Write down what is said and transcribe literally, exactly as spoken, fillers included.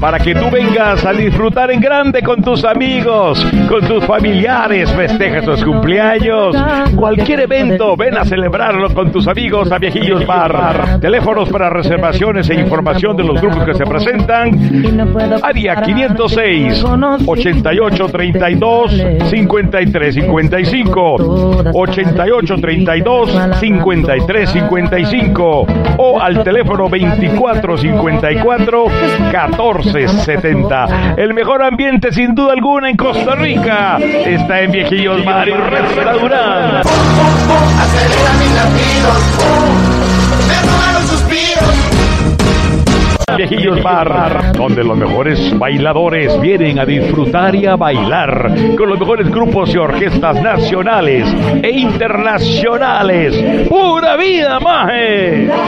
para que tú vengas a disfrutar en grande con tus amigos, con tus familiares, festejes tus cumpleaños, cualquier evento, ven a celebrarlo con tus amigos a Viejillos Bar. Teléfonos para reservaciones e información de los grupos que se presentan: área quinientos seis, ochenta y ocho treinta y dos, cincuenta y tres cincuenta y cinco, ochenta y ocho treinta y dos, cincuenta y tres cincuenta y cinco, o al teléfono veinticuatro cincuenta y cuatro, catorce setenta. El mejor ambiente sin duda alguna en Costa Rica está en Viejillos Bar y Restaurante. Acelera mis latidos, me roban los suspiros. Viejillos Bar, donde los mejores bailadores vienen a disfrutar y a bailar con los mejores grupos y orquestas nacionales e internacionales. ¡Pura vida, maje!